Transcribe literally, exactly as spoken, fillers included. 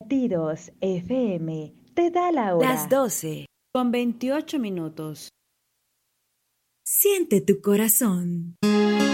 Latidos F M te da la hora. Las doce con veintiocho minutos. Siente tu corazón.